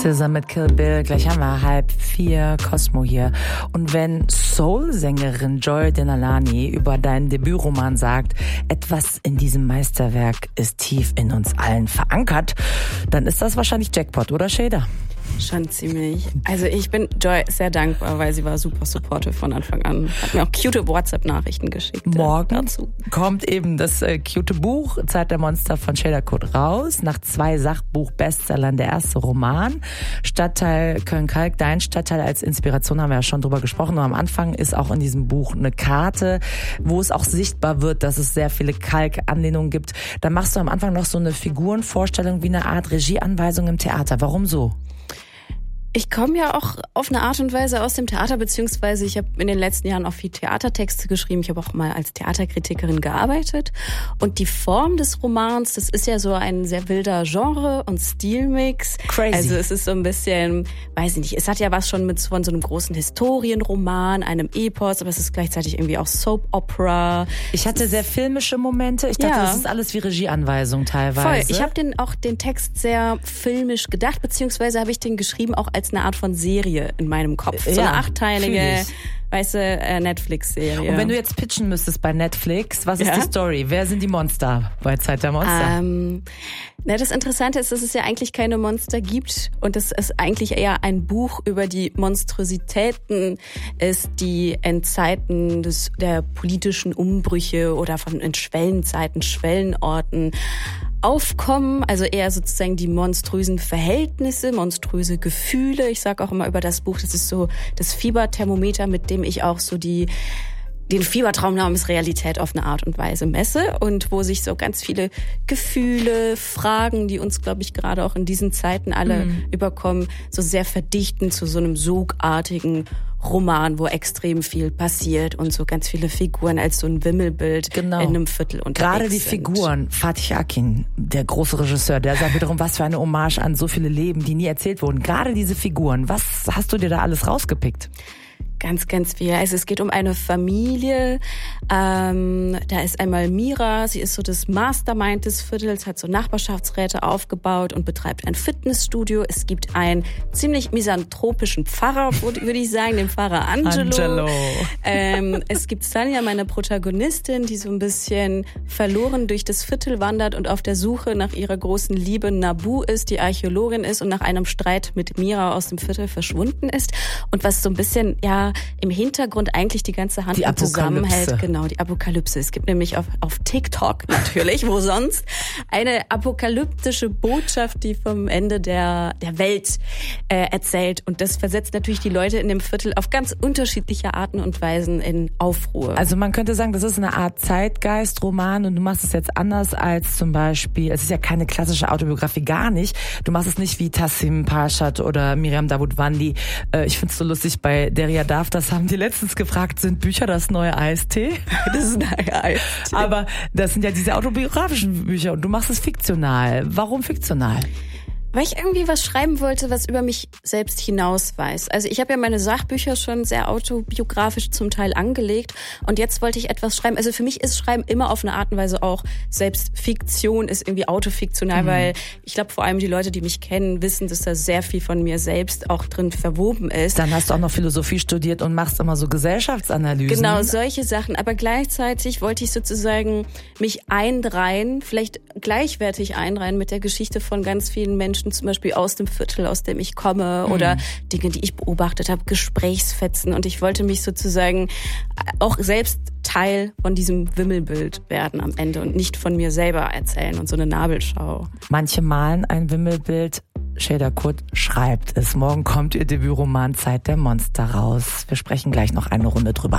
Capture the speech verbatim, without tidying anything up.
S Z A mit Kill Bill. Gleich haben wir halb vier, Cosmo hier. Und wenn Soul-Sängerin Joy Denalani über deinen Debütroman sagt, etwas in diesem Meisterwerk ist tief in uns allen verankert, dann ist das wahrscheinlich Jackpot, oder Shader? Schon ziemlich. Also ich bin Joy sehr dankbar, weil sie war super supportive von Anfang an. Hat mir auch cute WhatsApp-Nachrichten geschickt. Morgen dazu. kommt eben das äh, cute Buch Zeit der Monster von Shader Kurt raus. Nach zwei Sachbuch-Bestsellern der erste Roman. Stadtteil Köln-Kalk, dein Stadtteil als Inspiration, haben wir ja schon drüber gesprochen. Und am Anfang ist auch in diesem Buch eine Karte, wo es auch sichtbar wird, dass es sehr viele Kalk-Anlehnungen gibt. Da machst du am Anfang noch so eine Figurenvorstellung wie eine Art Regieanweisung im Theater. Warum so? Ich komme ja auch auf eine Art und Weise aus dem Theater, beziehungsweise ich habe in den letzten Jahren auch viel Theatertexte geschrieben. Ich habe auch mal als Theaterkritikerin gearbeitet. Und die Form des Romans, das ist ja so ein sehr wilder Genre- und Stilmix. Crazy. Also es ist so ein bisschen, weiß ich nicht, es hat ja was schon mit von so einem großen Historienroman, einem Epos, aber es ist gleichzeitig irgendwie auch Soap Opera. Ich hatte sehr filmische Momente. Ich dachte, ja. das ist alles wie Regieanweisung teilweise. Voll. Ich habe den auch den Text sehr filmisch gedacht, beziehungsweise habe ich den geschrieben auch als eine Art von Serie in meinem Kopf. So ja, eine achtteilige, weißt du, äh, Netflix-Serie. Und wenn du jetzt pitchen müsstest bei Netflix, was ist ja? die Story? Wer sind die Monster bei Zeit der Monster? Ähm, na, das Interessante ist, dass es ja eigentlich keine Monster gibt und dass es eigentlich eher ein Buch über die Monstrositäten ist, die in Zeiten des, der politischen Umbrüche oder von in Schwellenzeiten, Schwellenorten aufkommen, also eher sozusagen die monströsen Verhältnisse, monströse Gefühle. Ich sage auch immer über das Buch, das ist so das Fieberthermometer, mit dem ich auch so die den Fiebertraum namens Realität auf eine Art und Weise messe und wo sich so ganz viele Gefühle, Fragen, die uns, glaube ich, gerade auch in diesen Zeiten alle mhm. überkommen, so sehr verdichten zu so einem sogartigen Roman, wo extrem viel passiert und so ganz viele Figuren als so ein Wimmelbild genau. in einem Viertel unterwegs Gerade die sind. Figuren, Fatih Akin, der große Regisseur, der sagt wiederum, was für eine Hommage an so viele Leben, die nie erzählt wurden. Gerade diese Figuren, was hast du dir da alles rausgepickt? Ganz, ganz viel. Also es geht um eine Familie. Ähm, da ist einmal Mira, sie ist so das Mastermind des Viertels, hat so Nachbarschaftsräte aufgebaut und betreibt ein Fitnessstudio. Es gibt einen ziemlich misanthropischen Pfarrer, würde ich sagen, den Pfarrer Angelo. Angelo. Ähm, es gibt Sanja, meine Protagonistin, die so ein bisschen verloren durch das Viertel wandert und auf der Suche nach ihrer großen Liebe Nabu ist, die Archäologin ist und nach einem Streit mit Mira aus dem Viertel verschwunden ist. Und was so ein bisschen, ja, im Hintergrund eigentlich die ganze Hand zusammenhält. Genau, die Apokalypse. Es gibt nämlich auf, auf TikTok natürlich, wo sonst, eine apokalyptische Botschaft, die vom Ende der, der Welt äh, erzählt. Und das versetzt natürlich die Leute in dem Viertel auf ganz unterschiedliche Arten und Weisen in Aufruhr. Also man könnte sagen, das ist eine Art Zeitgeistroman und du machst es jetzt anders als zum Beispiel, es ist ja keine klassische Autobiografie, gar nicht. Du machst es nicht wie Tassim Parshat oder Miriam Davutwandi. Äh, ich finde es so lustig bei Deria Darf, das haben die letztens gefragt, sind Bücher das neue Eistee? Das ist ein neuer Eistee. Aber das sind ja diese autobiografischen Bücher und du machst es fiktional. Warum fiktional? Weil ich irgendwie was schreiben wollte, was über mich selbst hinaus weiß. Also ich habe ja meine Sachbücher schon sehr autobiografisch zum Teil angelegt und jetzt wollte ich etwas schreiben. Also für mich ist Schreiben immer auf eine Art und Weise auch selbst Fiktion, ist irgendwie autofiktional, mhm. weil ich glaube vor allem die Leute, die mich kennen, wissen, dass da sehr viel von mir selbst auch drin verwoben ist. Dann hast du auch noch Philosophie studiert und machst immer so Gesellschaftsanalysen. Genau, solche Sachen. Aber gleichzeitig wollte ich sozusagen mich einreihen, vielleicht gleichwertig einreihen mit der Geschichte von ganz vielen Menschen, zum Beispiel aus dem Viertel, aus dem ich komme mhm. oder Dinge, die ich beobachtet habe, Gesprächsfetzen. Und ich wollte mich sozusagen auch selbst Teil von diesem Wimmelbild werden am Ende und nicht von mir selber erzählen und so eine Nabelschau. Manche malen ein Wimmelbild, Shader Kurt schreibt es. Morgen kommt ihr Debütroman Zeit der Monster raus. Wir sprechen gleich noch eine Runde drüber.